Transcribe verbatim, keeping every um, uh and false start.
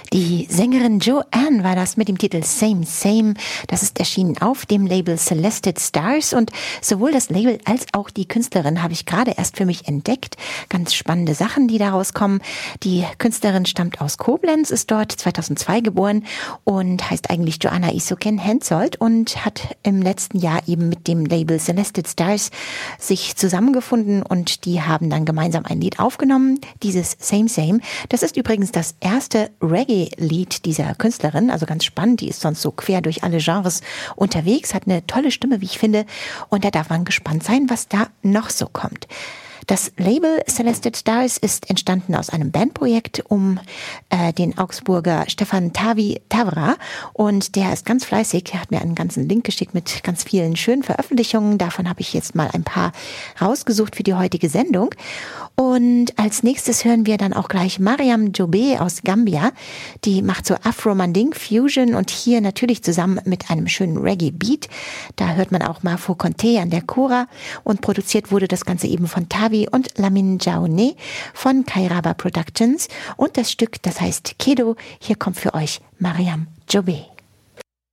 Die Sängerin Joanne war das mit dem Titel Same Same. Das ist erschienen auf dem Label Celested Stars und sowohl das Label als auch die Künstlerin habe ich gerade erst für mich entdeckt. Ganz spannende Sachen, die daraus kommen. Die Künstlerin stammt aus Koblenz, ist dort zweitausendzwei geboren und heißt eigentlich Joanna Isoken Hensoldt und hat im letzten Jahr eben mit dem Label Celested Stars sich zusammengefunden und die haben dann gemeinsam ein Lied aufgenommen, dieses Same Same. Das ist übrigens das erste Reggae-Lied dieser Künstlerin, also ganz spannend, die ist sonst so quer durch alle Genres unterwegs, hat eine tolle Stimme, wie ich finde, und da darf man gespannt sein, was da noch so kommt. Das Label Celested Stars ist entstanden aus einem Bandprojekt um äh, den Augsburger Stefan Tavi Tavra und der ist ganz fleißig, er hat mir einen ganzen Link geschickt mit ganz vielen schönen Veröffentlichungen, davon habe ich jetzt mal ein paar rausgesucht für die heutige Sendung. Und als nächstes hören wir dann auch gleich Mariam Jobe aus Gambia, die macht so Afro-Manding Fusion und hier natürlich zusammen mit einem schönen Reggae-Beat. Da hört man auch Mafo Conte an der Chora und produziert wurde das Ganze eben von Tavi und Lamine Jaone von Kairaba Productions und das Stück, das heißt Kedo. Hier kommt für euch Mariam Jobe.